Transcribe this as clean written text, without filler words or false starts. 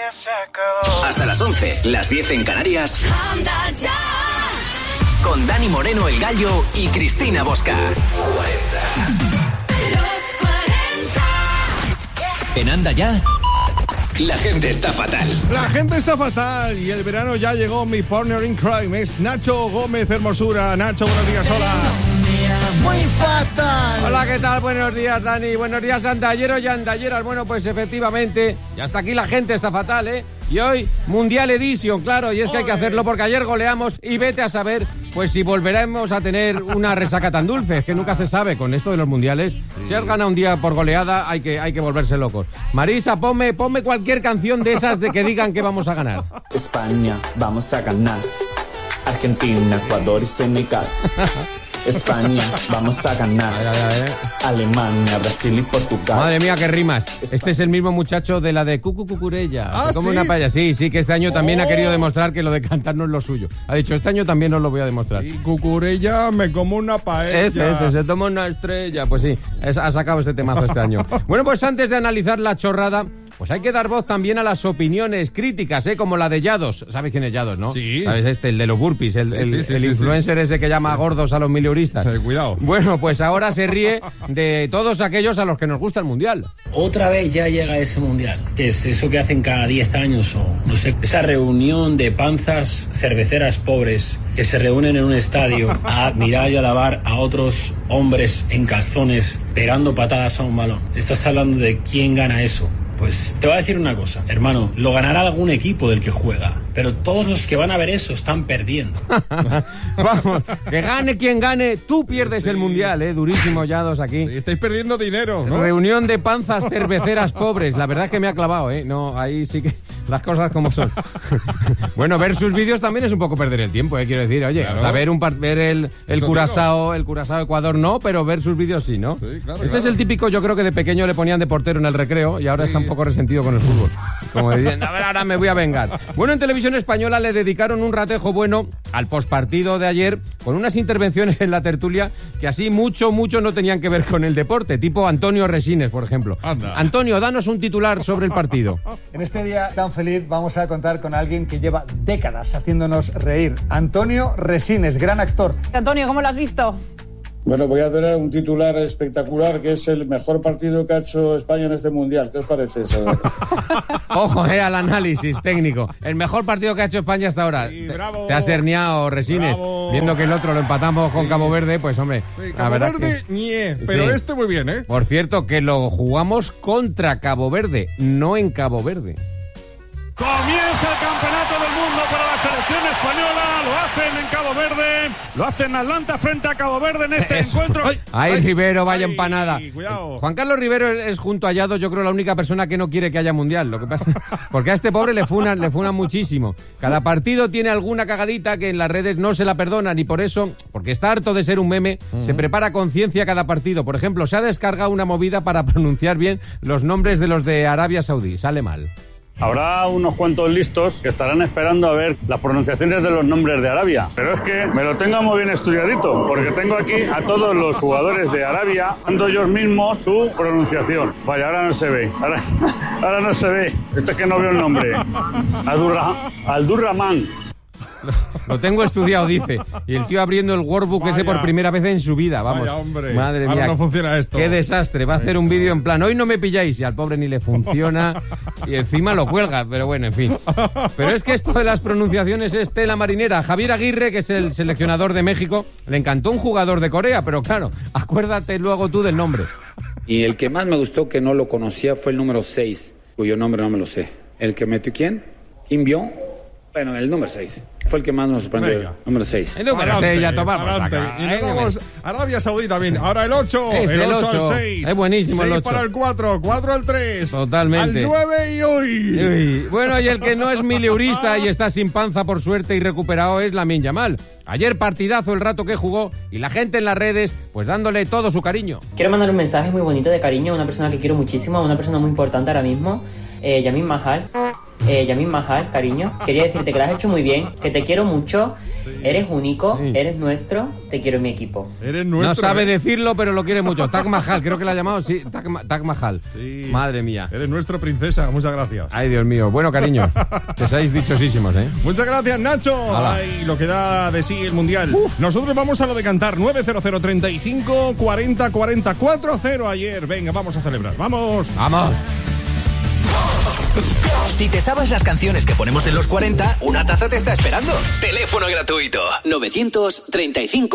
Hasta las 11, las 10 en Canarias. Con Dani Moreno, el Gallo, y Cristina Bosca. 40. En Anda Ya, la gente está fatal. La gente está fatal y el verano ya llegó. Mi partner in crime es Nacho Gómez Hermosura. Nacho, buenos días, hola. Muy fatal. Hola, ¿qué tal? Buenos días, Dani. Buenos días, andalleros y andalleras. Bueno, pues efectivamente, ya hasta aquí la gente está fatal, ¿eh? Y hoy, Mundial Edition, claro, y es que hay que hacerlo porque ayer goleamos y vete a saber, pues si volveremos a tener una resaca tan dulce, es que nunca se sabe con esto de los mundiales. Si has ganado un día por goleada, hay que volverse locos. Marisa, ponme cualquier canción de esas de que digan que vamos a ganar. España, vamos a ganar. Argentina, Ecuador y Senegal. España, vamos a ganar. A ver. Alemania, Brasil y Portugal. Madre mía, qué rimas. Este es el mismo muchacho de la de Cucurella. Como ¿sí? una paya. Sí, que este año también ha querido demostrar que lo de cantar no es lo suyo. Ha dicho, este año también os lo voy a demostrar. Y Cucurella me como una paella. Ese, se toma una estrella. Pues sí, ha sacado este temazo este año. Bueno, pues antes de analizar la chorrada, pues hay que dar voz también a las opiniones críticas, como la de Yados. ¿Sabes quién es Yados, no? Sí. ¿Sabes el de los burpees, el influencer ese que llama gordos a los mileuristas? Cuidado. Bueno, pues ahora se ríe de todos aquellos a los que nos gusta el Mundial. Otra vez ya llega ese Mundial. ¿Qué es eso que hacen cada 10 años o no sé? Esa reunión de panzas cerveceras pobres que se reúnen en un estadio a admirar y alabar a otros hombres en calzones pegando patadas a un balón. Estás hablando de quién gana eso. Pues te voy a decir una cosa, hermano, lo ganará algún equipo del que juega, pero todos los que van a ver eso están perdiendo. Vamos, que gane quien gane, tú pierdes el Mundial, durísimo Yados aquí. Sí, estáis perdiendo dinero, ¿no? Reunión de panzas cerveceras pobres, la verdad es que me ha clavado, no, ahí sí que las cosas como son. Bueno, ver sus vídeos también es un poco perder el tiempo, quiero decir, oye, claro. O sea, ver el Curazao Ecuador no, pero ver sus vídeos sí, ¿no? Sí, claro, es el típico, yo creo que de pequeño le ponían de portero en el recreo y ahora está un poco resentido con el fútbol. Como diciendo, a ver, ahora me voy a vengar. Bueno, en Televisión Española le dedicaron un ratejo bueno al pospartido de ayer con unas intervenciones en la tertulia que así mucho no tenían que ver con el deporte, tipo Antonio Resines, por ejemplo. Anda. Antonio, danos un titular sobre el partido. En este día tan feliz vamos a contar con alguien que lleva décadas haciéndonos reír. Antonio Resines, gran actor. Antonio, ¿cómo lo has visto? Bueno, voy a tener un titular espectacular que es el mejor partido que ha hecho España en este Mundial. ¿Qué os parece eso? Ojo, al análisis técnico. El mejor partido que ha hecho España hasta ahora. Sí, bravo. Te has herniado, Resines. Bravo. Viendo que el otro lo empatamos con Cabo Verde, pues hombre. Sí, la Cabo verdad Verde, pero Sí. este muy bien, ¿eh? Por cierto, que lo jugamos contra Cabo Verde, no en Cabo Verde. Comienza el campeonato del mundo para la selección española, lo hacen en Cabo Verde, lo hacen en Atlanta frente a Cabo Verde en este encuentro. Ay, Rivero, vaya empanada. Cuidado. Juan Carlos Rivero es junto a Yados, yo creo, la única persona que no quiere que haya Mundial. Lo que pasa, porque a este pobre le funan muchísimo. Cada partido tiene alguna cagadita que en las redes no se la perdonan y por eso, porque está harto de ser un meme, se prepara con ciencia cada partido. Por ejemplo, se ha descargado una movida para pronunciar bien los nombres de los de Arabia Saudí. Sale mal. Habrá unos cuantos listos que estarán esperando a ver las pronunciaciones de los nombres de Arabia. Pero es que me lo tengo muy bien estudiadito, porque tengo aquí a todos los jugadores de Arabia dando ellos mismos su pronunciación. Vaya, ahora no se ve. Ahora no se ve. Esto es que no veo el nombre. Aldurrahman. Lo tengo estudiado, dice. Y el tío abriendo el workbook ese por primera vez en su vida, vamos. Vaya, hombre. Madre Ahora mía. no funciona esto. Qué desastre. Va a hacer un vídeo en plan, hoy no me pilláis, y al pobre ni le funciona. Y encima lo cuelga, pero bueno, en fin. Pero es que esto de las pronunciaciones es tela marinera. Javier Aguirre, que es el seleccionador de México, le encantó un jugador de Corea, pero claro, acuérdate luego tú del nombre. Y el que más me gustó, que no lo conocía, fue el número 6, cuyo nombre no me lo sé. ¿El que metió quién? ¿Kim Byung? Bueno, el número 6. Fue el que más nos sorprendió. Venga. Número 6. El número 6 ya tomamos. Adelante. Y nos vamos a Arabia Saudí también. Ahora el 8. Es el el 8 al 8. 6. Es buenísimo el 6 8. para el 4. 4 al 3. Totalmente. Al 9 y hoy. Uy. Bueno, y el que no es mileurista y está sin panza por suerte y recuperado es Lamine Yamal. Ayer partidazo el rato que jugó y la gente en las redes pues dándole todo su cariño. Quiero mandar un mensaje muy bonito de cariño a una persona que quiero muchísimo, a una persona muy importante ahora mismo, Yamin Mahal. Yamin Mahal, cariño, quería decirte que lo has hecho muy bien, que te quiero mucho Eres único, eres nuestro, te quiero en mi equipo. Eres nuestro. No sabe decirlo, pero lo quiere mucho. Taj Mahal, creo que la ha llamado, sí, Taj Mahal. Sí. Madre mía. Eres nuestro, princesa, muchas gracias. Ay, Dios mío. Bueno, cariño, que seáis dichosísimos, ¿eh? Muchas gracias, Nacho. Hala. Ay, lo que da de sí el Mundial. Nosotros vamos a lo de cantar. 900 35 40 40 4-0 ayer. Venga, vamos a celebrar. ¡Vamos! ¡Vamos! Si te sabes las canciones que ponemos en los 40, una taza te está esperando. Teléfono gratuito 935